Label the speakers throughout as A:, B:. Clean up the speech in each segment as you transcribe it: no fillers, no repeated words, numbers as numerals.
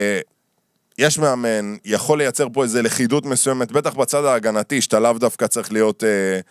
A: יש מאמן, יכול לייצר פה איזו לכידות מסוימת, בטח בצד ההגנתי, שאתה לאו דווקא צריך להיות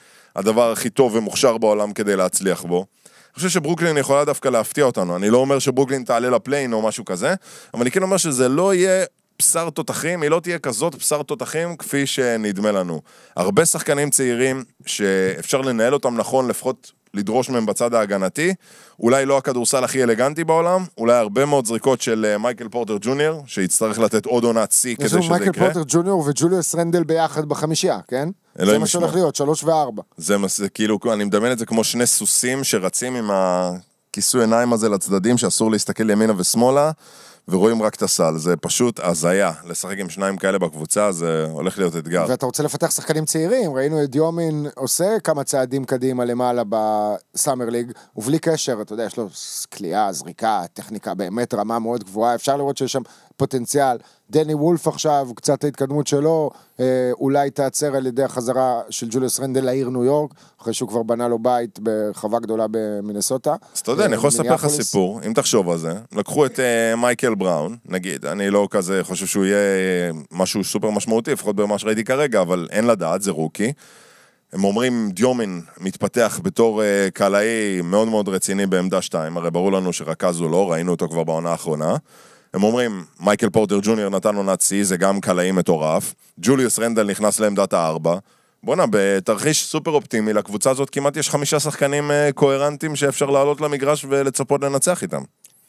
A: הדבר הכי טוב ומוכשר בעולם כדי להצליח בו. אני חושב שברוקלין יכולה דווקא להפתיע אותנו, אני לא אומר שברוקלין תעלה לפליין או משהו כזה, אבל אני כן אומר שזה לא יהיה בשר תותחים, היא לא תהיה כזאת בשר תותחים כפי שנדמה לנו. הרבה שחקנים צעירים שאפשר לנהל אותם נכון, לפחות לדרוש מהם בצד ההגנתי, אולי לא הכדורסל הכי אלגנטי בעולם, אולי הרבה מאוד זריקות של מייקל פורטר ג'וניור, שיצטרך לתת עוד עונת C כדי שזה יקרה.
B: מייקל פורטר ג'וניור וג'וליוס רנדל ביחד בחמישייה, כן? זה מה שהולך להיות, 3 ו-4.
A: זה כאילו, אני מדמיין את זה כמו שני סוסים שרצים עם הכיסוי עיניים הזה לצדדים, שאסור להסתכל ימינה ושמאלה, ורואים רק את הסל, זה פשוט הזיה, לשחק עם שניים כאלה בקבוצה, זה הולך להיות אתגר.
B: ואתה רוצה לפתח שחקנים צעירים, ראינו את דיומין עושה כמה צעדים קדימה למעלה בסאמר ליג, ובלי קשר, אתה יודע, יש לו קליעה, זריקה, טכניקה, באמת רמה מאוד גבוהה, אפשר לראות שיש שם פוטנציאל, דני וולף עכשיו, קצת ההתקדמות שלו, אולי תעצר על ידי החזרה של ג'וליוס רנדל לעיר ניו יורק, אחרי שהוא כבר בנה לו בית בחווה גדולה במינסוטה.
A: אז אתה יודע, אני יכול לספר לך סיפור, אם תחשוב על זה, לקחו את מייקל בראון, נגיד, אני לא כזה חושב שהוא יהיה משהו סופר משמעותי, לפחות במה שראיתי כרגע, אבל אין לדעת, זה רוקי. הם אומרים, דיומין מתפתח בתור קלעי מאוד מאוד רציני בעמדה 2, הרי ברור לנו שרכז הוא לא, ראינו אותו כבר בעונה האחרונה. הם אומרים, מייקל פורטר ג'וניור נתן עונת C, זה גם קלעי מטורף. ג'וליוס רנדל נכנס לעמדת 4. בוא'נה, בתרחיש סופר אופטימי, לקבוצה הזאת כמעט יש 5 שחקנים קוהרנטיים שאפשר לעלות למגרש ולצפות לנצח איתם.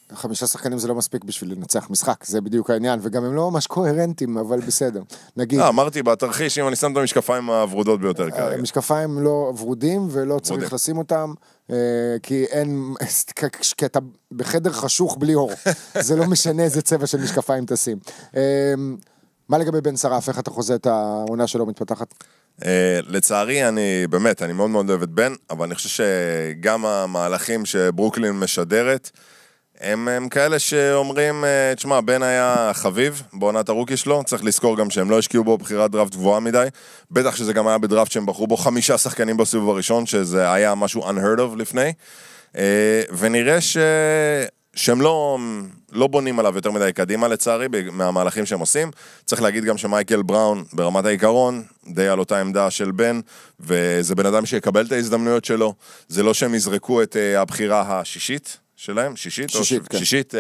B: 5 שחקנים זה לא מספיק בשביל לנצח משחק, זה בדיוק העניין, וגם הם לא ממש קוהרנטים, אבל בסדר. נגיד...
A: אמרתי, בתרחיש, אם אני שם את המשקפיים הוורודות ביותר כרגע.
B: המשקפיים לא ורודים, ולא צריך לשים אותם, כי אין... כי אתה בחדר חשוך בלי אור. זה לא משנה איזה צבע של משקפיים תשים. מה לגבי בן שרף? איך אתה חוזה את העונה שלו מתפתחת?
A: לצערי, אני מאוד מאוד אוהב את בן, אבל אני חושב שגם המהלכים שברוקלין משדרת, הם כאלה שאומרים, תשמע, בן היה חביב בעונת הרוקי שלו, צריך לזכור גם שהם לא השקיעו בו בחירת דראפט גבוהה מדי, בטח שזה גם היה בדראפט שהם בחרו בו 5 שחקנים בסיבוב הראשון, שזה היה משהו unheard of לפני, ונראה שהם לא בונים עליו יותר מדי קדימה לצערי, מהמהלכים שהם עושים. צריך להגיד גם שמייקל בראון ברמת העיקרון, די על אותה עמדה של בן, וזה בן אדם שיקבל את ההזדמנויות שלו, זה לא שהם יזרקו את הבחירה השישית, שלהם, שישית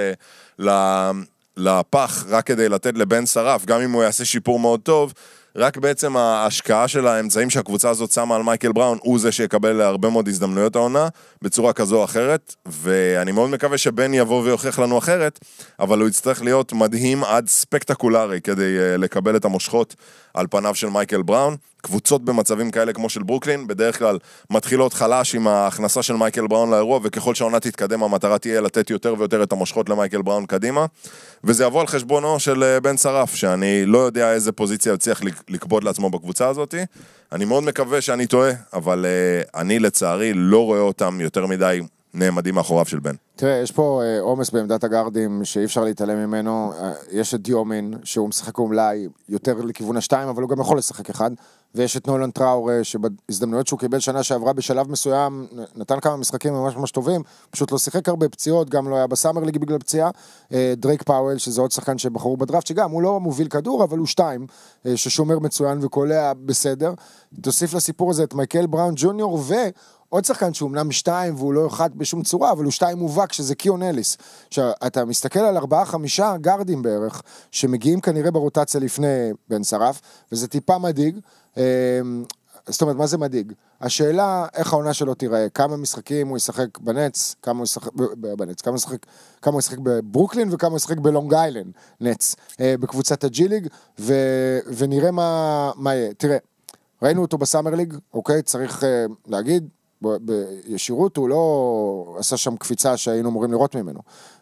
A: לפח, רק כדי לתת לבן שרף, גם אם הוא יעשה שיפור מאוד טוב, רק בעצם ההשקעה של האמצעים שהקבוצה הזאת שמה על מייקל בראון, הוא זה שיקבל הרבה מאוד הזדמנויות העונה, בצורה כזו או אחרת, ואני מאוד מקווה שבן יבוא ויוכיח לנו אחרת, אבל הוא יצטרך להיות מדהים עד ספקטקולרי, כדי לקבל את המושכות על פניו של מייקל בראון. קבוצות במצבים כאלה כמו של ברוקלין, בדרך כלל מתחילות חלש עם ההכנסה של מייקל בראון לאירוע, וככל שהעונה תתקדם, המטרה תהיה לתת יותר ויותר את המושכות למייקל בראון קדימה, וזה יבוא על חשבונו של בן שרף, שאני לא יודע איזה פוזיציה יצליח לקבוד לעצמו בקבוצה הזאת. אני מאוד מקווה שאני טועה, אבל אני לצערי לא רואה אותם יותר מדי נעמדים מאחוריו של בן.
B: תראה, יש פה עומס בעמדת הגארדים שאי אפשר להתעלם ממנו, יש את דיומין שהוא משחק אולי יותר לכיוון השתיים, אבל הוא גם יכול לשחק אחד, ויש את נולן טראור שבהזדמנויות שהוא קיבל שנה שעברה בשלב מסוים, נתן כמה משחקים ממש ממש טובים, פשוט לא שיחק הרבה פציעות, גם לא היה בסאמר ליג בגלל פציעה, דרייק פאוול שזה עוד שחקן שבחרו בדראפט, שגם הוא לא מוביל כדור, אבל הוא 2, ששומר מצוין וקולע בסדר, תוסיף לסיפור הזה את מייקל בראון ג'וניור עוד שחקן שהוא אמנם 2 והוא לא אחד בשום צורה, אבל הוא 2 מובהק, שזה קיון אליס. עכשיו, אתה מסתכל על 4-5 גארדים בערך, שמגיעים כנראה ברוטציה לפני בן שרף, וזה טיפה מדאיג. זאת אומרת, מה זה מדאיג? השאלה, איך העונה שלו תיראה, כמה משחקים הוא ישחק בנץ, כמה הוא ישחק בברוקלין, וכמה הוא ישחק בלונג איילנד, נץ, בקבוצת הג'י-ליג, ונראה מה יהיה. תראה, ראינו אותו בסאמר ליג, אוקיי, צריך להגיד, בישירות הוא לא עשה שם קפיצה שהיינו אמורים לראות ממנו.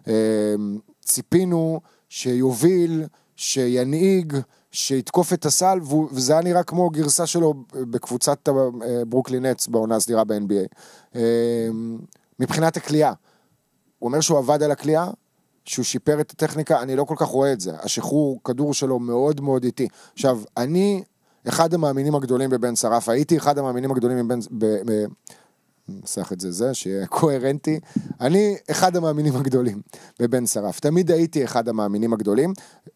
B: ציפינו שיוביל, שינהיג, שיתקוף את הסל, וזה היה נראה כמו גרסה שלו בקבוצת ברוקלין נץ בעונה הסדירה ב-NBA. מבחינת הקליעה, הוא אומר שהוא עבד על הקליעה, שהוא שיפר את הטכניקה, אני לא כל כך רואה את זה. השחרור כדור שלו מאוד מאוד איטי. עכשיו, אני אחד המאמינים הגדולים בבן שרף, הייתי אחד המאמינים הגדולים נסח את זה, שיהיה קוהרנטי, אני אחד המאמינים הגדולים בבן שרף, תמיד הייתי אחד המאמינים הגדולים,